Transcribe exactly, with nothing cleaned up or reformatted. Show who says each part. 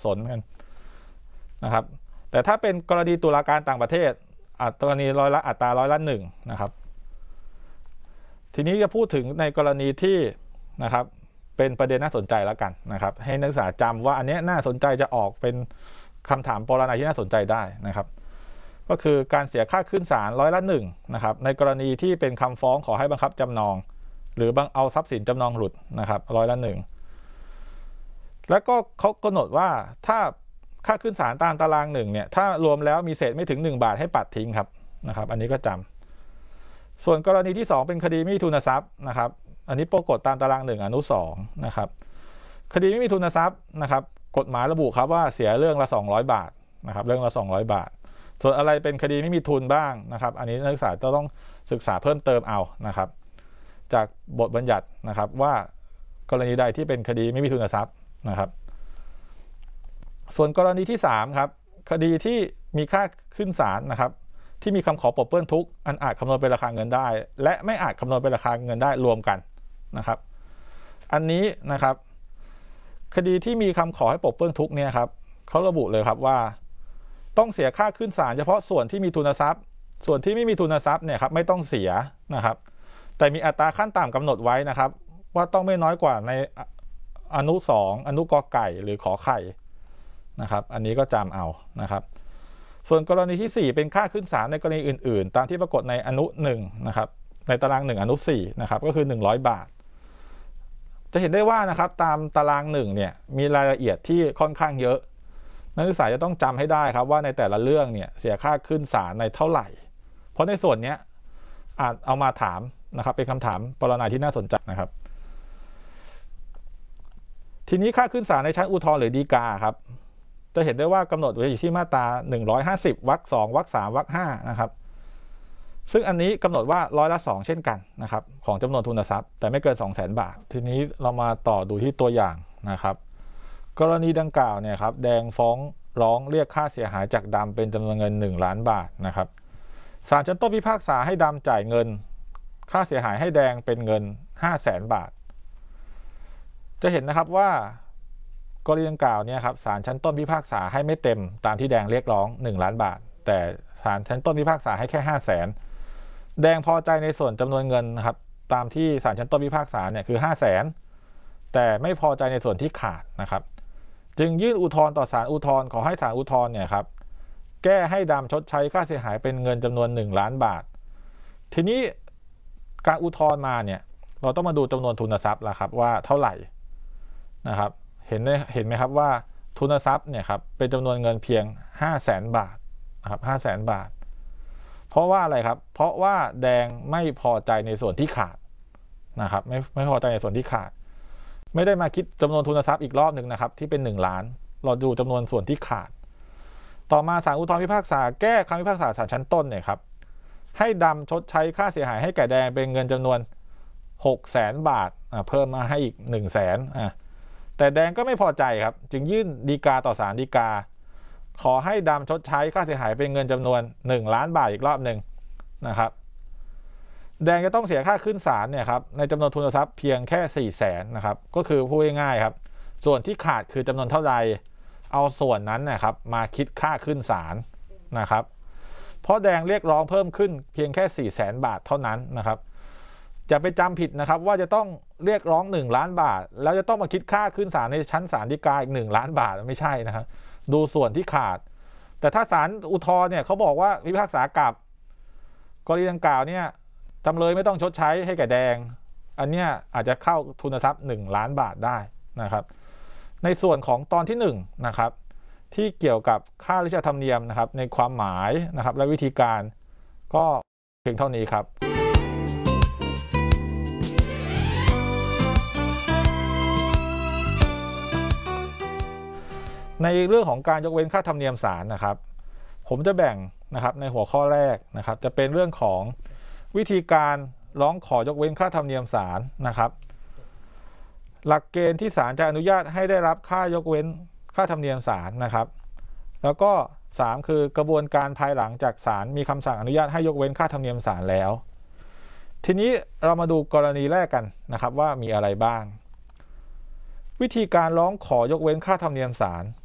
Speaker 1: สนกันนะครับแต่ถ้าเป็นกรณีตุลาการต่างประเทศกรณีร้อยละอัตราร้อยละหนึ่งนะครับทีนี้จะพูดถึงในกรณีที่นะครับเป็นประเด็นน่าสนใจแล้วกันนะครับให้นักศึกษาจำว่าอันนี้น่าสนใจจะออกเป็นคำถามปรนัยที่น่าสนใจได้นะครับก็คือการเสียค่าขึ้นศาลร้อยละหนึ่งนะครับในกรณีที่เป็นคำฟ้องขอให้บังคับจำนองหรือบังเอาทรัพย์สินจำนองหลุดนะครับร้อยละหนึ่งแล้วก็เขากำหนดว่าถ้าค่าขึ้นศาลตามตารางหนึ่งเนี่ยถ้ารวมแล้วมีเศษไม่ถึงหนึ่งบาทให้ปัดทิ้งครับนะครับอันนี้ก็จำส่วนกรณีที่สองเป็นคดีไม่มีทุนทรัพย์นะครับอันนี้ปรากฏตามตารางหนึ่งอนุสองนะครับคดีไม่มีทุนทรัพย์นะครับกฎหมายระบุครับว่าเสียเรื่องละสองร้อยบาทนะครับเรื่องละสองร้อยบาทส่วนอะไรเป็นคดีไม่มีทุนบ้างนะครับอันนี้นักศึกษาจะต้องศึกษาเพิ่มเติมเอานะครับจากบทบัญญัตินะครับว่ากรณีใดที่เป็นคดีไม่มีทุนทรัพย์นะครับส่วนกรณีที่สามครับคดีที่มีค่าขึ้นศาลนะครับที่มีคำขอปลดเปลื้องทุกข์อันอาจคำนวณเป็นราคาเงินได้และไม่อาจคำนวณเป็นราคาเงินได้รวมกันนะครับอันนี้นะครับคดีที่มีคำขอให้ปลดเปลื้องทุกข์เนี่ยครับเขาระบุเลยครับว่าต้องเสียค่าขึ้นศาลเฉพาะส่วนที่มีทุนทรัพย์ส่วนที่ไม่มีทุนทรัพย์เนี่ยครับไม่ต้องเสียนะครับแต่มีอัตราขั้นต่ำกำหนดไว้นะครับว่าต้องไม่น้อยกว่าในอนุสองอนุกอไก่หรือขอไข่นะครับอันนี้ก็จำเอานะครับส่วนกรณีที่สี่เป็นค่าขึ้นศาลในกรณีอื่นๆตามที่ปรากฏในอนุหนึ่งนะครับในตารางหนึ่งอนุสี่นะครับก็คือหนึ่งร้อยบาทจะเห็นได้ว่านะครับตามตารางหนึ่งเนี่ยมีรายละเอียดที่ค่อนข้างเยอะนักศึกษาจะต้องจำให้ได้ครับว่าในแต่ละเรื่องเนี่ยเสียค่าขึ้นศาลในเท่าไหร่เพราะในส่วนนี้อาจเอามาถามนะครับเป็นคำถามปรนัยที่น่าสนใจนะครับทีนี้ค่าขึ้นศาลในชั้นอุทธรณ์หรือฎีกาครับจะเห็นได้ว่ากำหนดไว้อยู่ที่มาตราหนึ่งร้อยห้าสิบวรรคสองวรรคสามวรรคห้านะครับซึ่งอันนี้กำหนดว่าร้อยละสองเช่นกันนะครับของจำนวนทุนทรัพย์แต่ไม่เกิน สองแสน บาททีนี้เรามาต่อดูที่ตัวอย่างนะครับกรณีดังกล่าวเนี่ยครับแดงฟ้องร้องเรียกค่าเสียหายจากดำเป็นจำนวนเงินหนึ่งล้านบาทนะครับศาลชั้นต้นพิพากษาให้ดำจ่ายเงินค่าเสียหายให้แดงเป็นเงิน ห้าแสน บาทจะเห็นนะครับว่ากรณีดังกล่าวเนี่ยครับศาลชั้นต้นพิพากษาให้ไม่เต็มตามที่แดงเรียกร้องหนึ่งล้านบาทแต่ศาลชั้นต้นพิพากษาให้แค่ ห้าแสน แดงพอใจในส่วนจำนวนเงินนะครับตามที่ศาลชั้นต้นพิพากษาเนี่ยคือ ห้าแสน แต่ไม่พอใจในส่วนที่ขาดนะครับจึงยื่นอุทธรณ์ต่อศาลอุทธรณ์ขอให้ศาลอุทธรณ์เนี่ยครับแก้ให้ดำชดใช้ค่าเสียหายเป็นเงินจำนวนหนึ่งล้านบาททีนี้การอุทธรณ์มาเนี่ยเราต้องมาดูจำนวนทุนทรัพย์ละครับว่าเท่าไหร่นะครับเห็นเห็นไหมครับว่าทุนทรัพย์เนี่ยครับเป็นจำนวนเงินเพียง ห้าแสน บาทนะครับ ห้าแสน บาทเพราะว่าอะไรครับเพราะว่าแดงไม่พอใจในส่วนที่ขาดนะครับไม่ไม่พอใจในส่วนที่ขาดไม่ได้มาคิดจำนวนทุนทรัพย์อีกรอบหนึ่งนะครับที่เป็นหนึ่งล้านเราดูจำนวนส่วนที่ขาดต่อมาศาลอุทธรณ์พิพากษาแก้คำพิพากษาศาลชั้นต้นเนี่ยครับให้ดำชดใช้ค่าเสียหายให้แก่แดงเป็นเงินจำนวน หกแสน บาทเพิ่มมาให้อีก หนึ่งแสน อ่ะแต่แดงก็ไม่พอใจครับจึงยื่นฎีกาต่อศาลฎีกาขอให้ดำชดใช้ค่าเสียหายเป็นเงินจำนวนหนึ่งล้านบาทอีกรอบหนึ่งนะครับแดงจะต้องเสียค่าขึ้นศาลเนี่ยครับในจำนวนทุนทรัพย์เพียงแค่ สี่แสน นะครับก็คือพูดง่ายๆครับส่วนที่ขาดคือจำนวนเท่าไรเอาส่วนนั้นนะครับมาคิดค่าขึ้นศาลนะครับเพราะแดงเรียกร้องเพิ่มขึ้นเพียงแค่ สี่แสน บาทเท่านั้นนะครับจะไปจำผิดนะครับว่าจะต้องเรียกร้องหนึ่งล้านบาทแล้วจะต้องมาคิดค่าขึ้นศาลในชั้นศาลฎีกาอีกหนึ่งล้านบาทไม่ใช่นะครับดูส่วนที่ขาดแต่ถ้าศาลอุทธรณ์เนี่ยเขาบอกว่าพิพากษากลับกรณีดังกล่าวเนี่ยจำเลยไม่ต้องชดใช้ให้แก่แดงอันเนี้ยอาจจะเข้าทุนทรัพย์หนึ่งล้านบาทได้นะครับในส่วนของตอนที่หนึ่งนะครับที่เกี่ยวกับค่าราชธรรมเนียมนะครับในความหมายนะครับและวิธีการก็เพียงเท่านี้ครับในเรื่องของการยกเว้นค่าธรรมเนียมศาลนะครับผมจะแบ่งนะครับในหัวข้อแรกนะครับจะเป็นเรื่องของวิธีการร้องขอยกเว้นค่าธรรมเนียมศาลนะครับหลักเกณฑ์ที่ศาลจะอนุญาตให้ได้รับค่ายกเว้นค่าธรรมเนียมศาลนะครับแล้วก็สามคือกระบวนการภายหลังจากศาลมีคำสั่งอนุญาตให้ยกเว้นค่าธรรมเนียมศาลแล้วทีนี้เรามาดูกรณีแรกกันนะครับว่ามีอะไรบ้างวิธีการร้องขอยกเว้นค่าธรรมเนียมศาล